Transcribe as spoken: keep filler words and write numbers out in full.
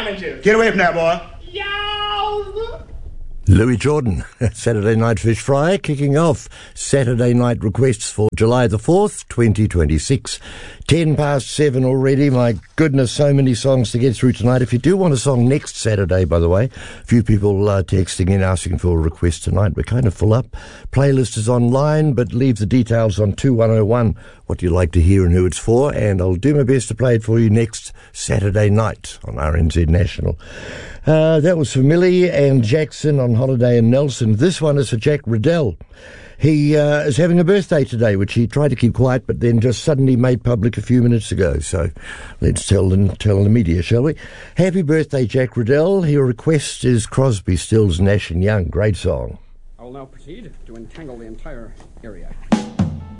behind you. Get away from that, boy. Yow! Louis Jordan, Saturday Night Fish Fry, kicking off Saturday night requests for July the fourth, twenty twenty-six. Ten past seven already. My goodness, so many songs to get through tonight. If you do want a song next Saturday, by the way, a few people uh, texting in asking for a request tonight. We're kind of full up. Playlist is online, but leave the details on two one oh one, what you like to hear and who it's for, and I'll do my best to play it for you next Saturday night on R N Z National. Uh, that was for Millie and Jackson on holiday in Nelson. This one is for Jack Riddell. He uh, is having a birthday today, which he tried to keep quiet, but then just suddenly made public a few minutes ago. So let's tell the, tell the media, shall we? Happy birthday, Jack Riddell. Your request is Crosby, Stills, Nash and Young. Great song. I will now proceed to entangle the entire area.